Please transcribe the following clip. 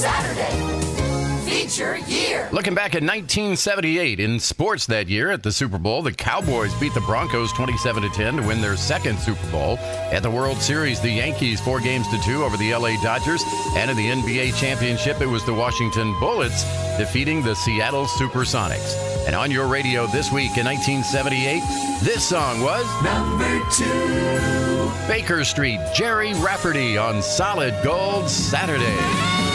Saturday Feature Year. Looking back at 1978 in sports that year at the Super Bowl, the Cowboys beat the Broncos 27-10 to win their second Super Bowl. At the World Series, the Yankees 4-2 over the LA Dodgers. And in the NBA championship, it was the Washington Bullets defeating the Seattle Supersonics. And on your radio this week in 1978, this song was number 2. Baker Street, Jerry Rafferty on Solid Gold Saturday.